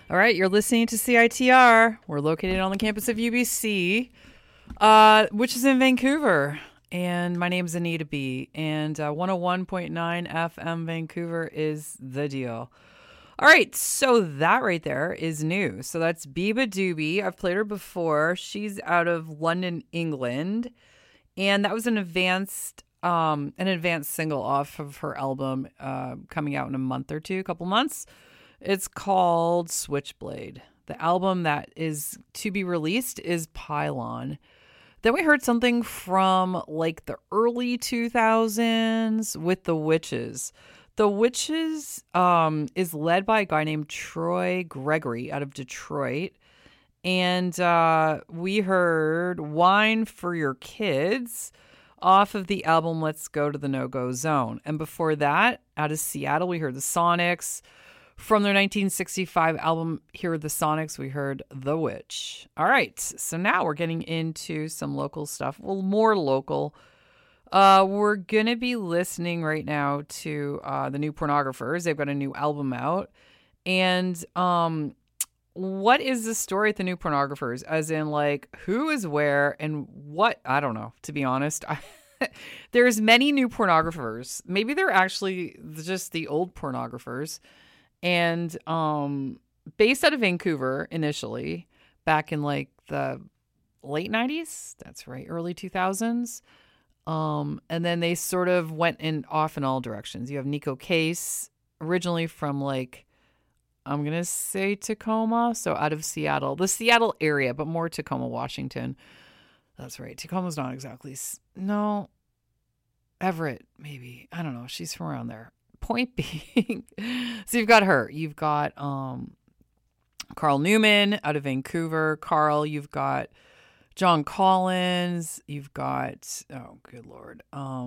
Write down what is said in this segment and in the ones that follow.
All right, you're listening to CITR. We're located on the campus of UBC, which is in Vancouver. And my name is Anita B. And 101.9 FM Vancouver is the deal. All right, so that right there is new. So that's Biba Doobie. I've played her before. She's out of London, England. And that was an advanced single off of her album coming out in a month or two, a couple months. It's called Switchblade. The album that is to be released is Pylon. Then we heard something from like the early 2000s with The Witches. The Witches is led by a guy named Troy Gregory out of Detroit. And we heard Wine for Your Kids off of the album Let's Go to the No-Go Zone. And before that, out of Seattle, we heard the Sonics. From their 1965 album, Here Are the Sonics, we heard The Witch. All right, so now we're getting into some local stuff. Well, more local. We're going to be listening right now to the New Pornographers. They've got a new album out. And what is the story at the New Pornographers? As in, like, who is where and what? I don't know, to be honest. There's many new pornographers. Maybe they're actually just the old pornographers. And based out of Vancouver initially, back in like the late 90s. That's right, early 2000s. And then they sort of went off in all directions. You have Nico Case, originally from like, I'm going to say Tacoma, so out of Seattle. The Seattle area, but more Tacoma, Washington. That's right. Tacoma's not exactly... No. Everett, maybe. I don't know. She's from around there. Point being, so you've got her. You've got Carl Newman out of Vancouver. Carl, you've got John Collins. You've got, oh, good Lord,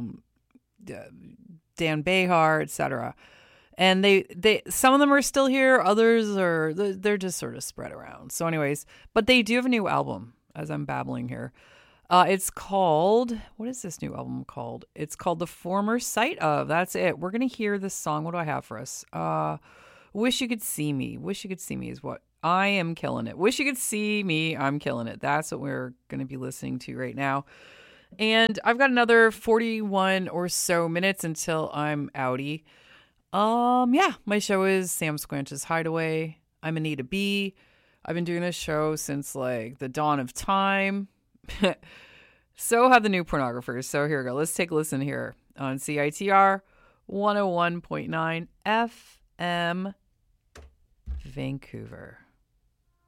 Dan Behar, etc. And they some of them are still here. Others they're just sort of spread around. So anyways, but they do have a new album, as I'm babbling here. It's called, what is this new album called? It's called The Former Sight Of. That's it. We're going to hear this song. What do I have for us? Wish You Could See Me. Wish You Could See Me is what I am killing it. Wish You Could See Me. I'm killing it. That's what we're going to be listening to right now. And I've got another 41 or so minutes until I'm outie. Yeah, my show is Sam Squanch's Hideaway. I'm Anita B. I've been doing this show since like the dawn of time. So have the New Pornographers. So here we go. Let's take a listen here on CITR 101.9 FM Vancouver.